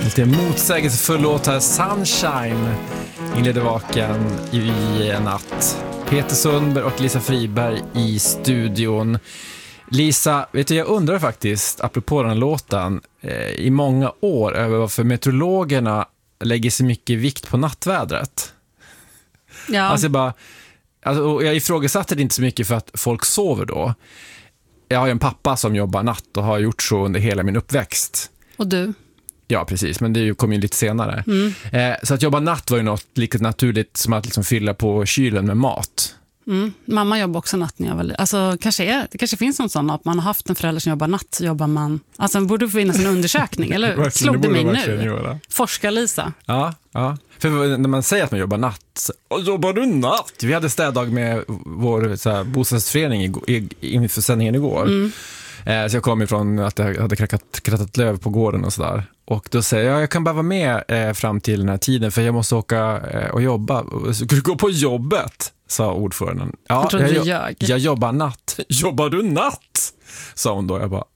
lite motsägelsefull låt här. Sunshine inleder vaken i natt. Peter Sundberg och Lisa Friberg i studion. Lisa, vet du, jag undrar faktiskt, apropå den jag i många år över varför meteorologerna lägger så mycket vikt på nattvädret. Ja. Alltså jag ifrågasatte det inte så mycket för att folk sover då. Jag har ju en pappa som jobbar natt och har gjort så under hela min uppväxt. Och du? Ja, precis, men det kom ju lite senare. Så att jobba natt var ju något lika naturligt som att liksom fylla på kylen med mat. Mamma jobbar också natt när jag var alltså, det kanske finns någon sån att man har haft en förälder som jobbar natt, jobbar man. Alltså det borde finnas en undersökning, eller slog det mig nu? Forskar Lisa. Ja. För när man säger att man jobbar natt, och jobbar du natt? Vi hade städdag med vår bostadsförening inför sändningen igår. Så jag kom ifrån att jag hade krattat löv på gården och sådär. Och då säger jag kan bara vara med fram till den här tiden för jag måste åka och jobba. Ska du gå på jobbet? Sa ordföranden. Ja, jag jobbar natt. Jobbar du natt? Sa hon då. Jag bara...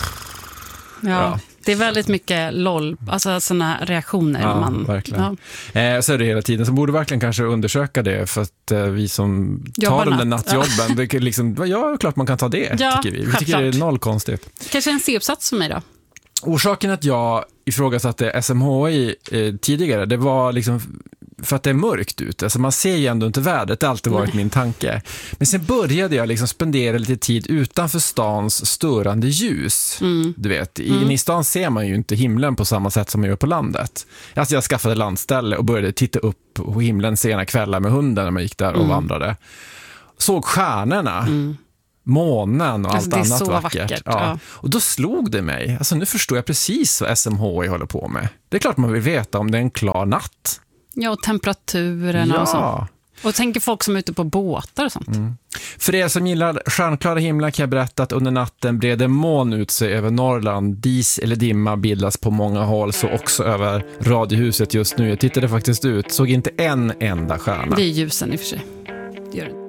Ja. Det är väldigt mycket LOL, alltså sådana reaktioner. Ja, verkligen. Ja. Så är det hela tiden. Så borde verkligen kanske undersöka det för att vi som tar de där nattjobben, det är liksom, ja, klart man kan ta det, tycker vi. Vi tycker det är noll konstigt. Kanske en C-uppsats för mig då? Orsaken att jag ifrågasatte SMHI tidigare, det var liksom för att det är mörkt ute. Alltså man ser ju ändå inte vädret, det har alltid varit min tanke. Men sen började jag liksom spendera lite tid utanför stans störande ljus. Du vet, i stan ser man ju inte himlen på samma sätt som man gör på landet. Alltså jag skaffade landställe och började titta upp på himlen sena kvällar med hunden när man gick där och vandrade. Såg stjärnorna. Månen och allt annat vackert. Ja. Och då slog det mig. Alltså nu förstår jag precis vad SMHI håller på med. Det är klart man vill veta om det är en klar natt. Ja, och temperaturerna och sånt. Och tänker folk som är ute på båtar och sånt. För er som gillar stjärnklara himlar kan jag berätta att under natten breder moln ut sig över Norrland. Dis eller dimma bildas på många håll, så också över radiohuset just nu. Jag tittade faktiskt ut, såg inte en enda stjärna. Det är ljusen i och för sig. Det gör det.